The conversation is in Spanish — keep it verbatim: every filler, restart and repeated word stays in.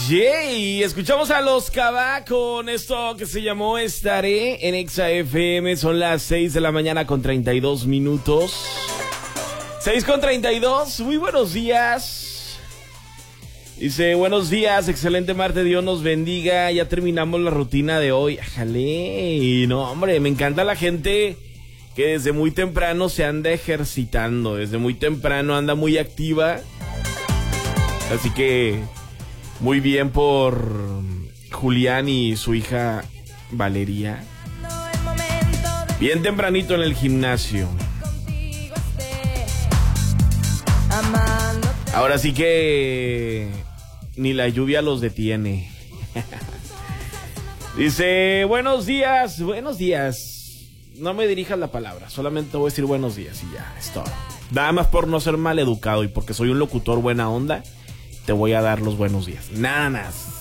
Yay, escuchamos a Los Cabá con esto que se llamó Estaré en Exa F M. Son las seis de la mañana con treinta y dos minutos. seis con treinta y dos, muy buenos días. Dice, buenos días, excelente martes, Dios nos bendiga. Ya terminamos la rutina de hoy. Jale, no hombre, me encanta la gente que desde muy temprano se anda ejercitando. Desde muy temprano anda muy activa. Así que muy bien por Julián y su hija Valeria. Bien tempranito en el gimnasio. Ahora sí que ni la lluvia los detiene. Dice, buenos días, buenos días. No me dirijas la palabra, solamente voy a decir buenos días y ya, es todo. Nada más por no ser mal educado y porque soy un locutor buena onda, te voy a dar los buenos días. Nada más.